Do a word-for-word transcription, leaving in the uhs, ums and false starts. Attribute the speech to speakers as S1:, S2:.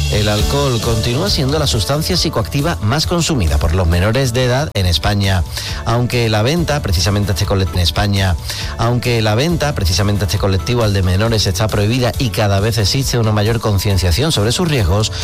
S1: El alcohol continúa siendo la sustancia psicoactiva más consumida por los menores de edad en España. Aunque la venta, precisamente este colectivo en España, aunque la venta, precisamente este colectivo al de menores está prohibida y cada vez existe una mayor concienciación sobre sus riesgos,